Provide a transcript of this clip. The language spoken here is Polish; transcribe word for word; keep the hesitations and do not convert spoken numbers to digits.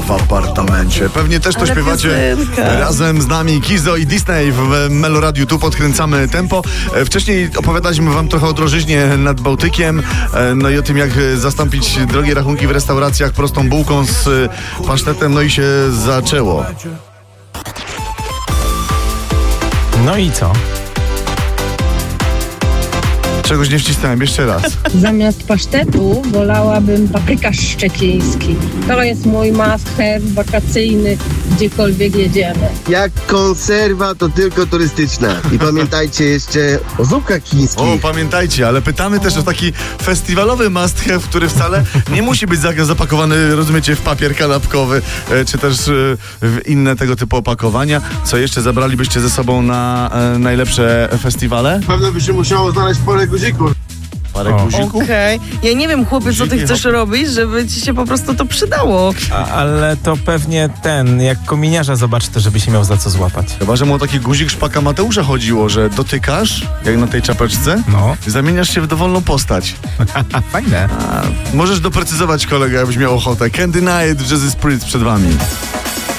w apartamencie. Pewnie też to Ale śpiewacie piosenka. razem z nami Kizo i Disney w Meloradiu. Tu podkręcamy tempo. Wcześniej opowiadaliśmy wam trochę o drożyźnie nad Bałtykiem, no i o tym, jak zastąpić drogie rachunki w restauracjach prostą bułką z pasztetem, no i się zaczęło. No i co? Czegoś nie wcisnąłem, jeszcze raz. Zamiast pasztetu wolałabym paprykarz szczeciński. To jest mój must have wakacyjny, gdziekolwiek jedziemy. Jak konserwa, to tylko turystyczna. I pamiętajcie jeszcze o zupkach chińskich. O, pamiętajcie, ale pytamy też o taki festiwalowy must have, który wcale nie musi być za- zapakowany, rozumiecie, w papier kanapkowy, e, czy też e, w inne tego typu opakowania. Co jeszcze zabralibyście ze sobą na e, najlepsze festiwale? Pewno by się musiało znaleźć parę guzików. Parę O. guzików? Okej. Ja nie wiem, chłopie, co ty Dziwnie, chcesz robić, żeby ci się po prostu to przydało. A, ale to pewnie ten, jak kominiarza zobaczy, to żeby się miał za co złapać. Chyba, że mu o taki guzik szpaka Mateusza chodziło, że dotykasz, jak na tej czapeczce, No. i zamieniasz się w dowolną postać. Fajne. A, możesz doprecyzować, kolega, jakbyś miał ochotę. Candy Night, Jazzy Spritz przed wami.